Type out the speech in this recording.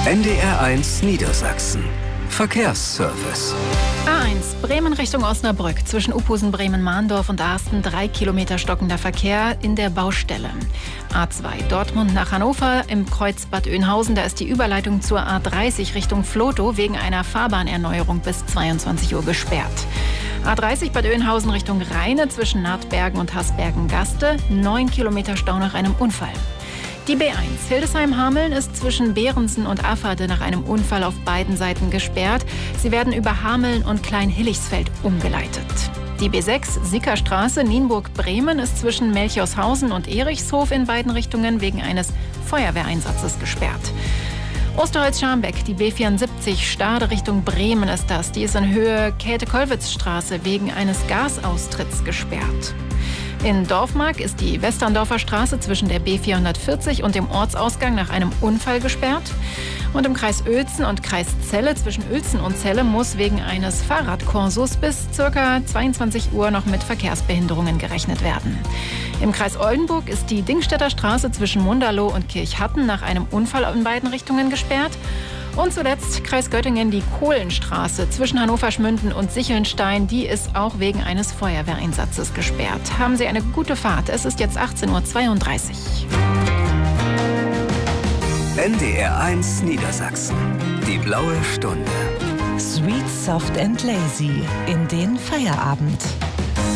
NDR1 Niedersachsen. Verkehrsservice. A1 Bremen Richtung Osnabrück. Zwischen Uphusen, Bremen-Mahndorf und Arsten 3 Kilometer stockender Verkehr in der Baustelle. A2 Dortmund nach Hannover im Kreuz Bad Oeynhausen. Da ist die Überleitung zur A30 Richtung Vlotho wegen einer Fahrbahnerneuerung bis 22 Uhr gesperrt. A30 Bad Oeynhausen Richtung Rheine zwischen Nahtbergen und Hasbergen-Gaste. 9 Kilometer Stau nach einem Unfall. Die B1 Hildesheim-Hameln ist zwischen Behrensen und Afferde nach einem Unfall auf beiden Seiten gesperrt. Sie werden über Hameln und Klein-Hillichsfeld umgeleitet. Die B6 Sickerstraße Nienburg-Bremen ist zwischen Melchorshausen und Erichshof in beiden Richtungen wegen eines Feuerwehreinsatzes gesperrt. Osterholz-Scharmbeck, die B74 Stade Richtung Bremen ist das. Die ist in Höhe Käthe-Kollwitz-Straße wegen eines Gasaustritts gesperrt. In Dorfmark ist die Westerndorfer Straße zwischen der B440 und dem Ortsausgang nach einem Unfall gesperrt. Und im Kreis Uelzen und Kreis Celle zwischen Uelzen und Celle muss wegen eines Fahrradkorsos bis ca. 22 Uhr noch mit Verkehrsbehinderungen gerechnet werden. Im Kreis Oldenburg ist die Dingstädter Straße zwischen Munderloh und Kirchhatten nach einem Unfall in beiden Richtungen gesperrt. Und zuletzt Kreis Göttingen die Kohlenstraße zwischen Hannover-Schmünden und Sichelnstein. Die ist auch wegen eines Feuerwehreinsatzes gesperrt. Haben Sie eine gute Fahrt. Es ist jetzt 18:32 Uhr. NDR1 Niedersachsen. Die blaue Stunde. Sweet, soft and lazy in den Feierabend.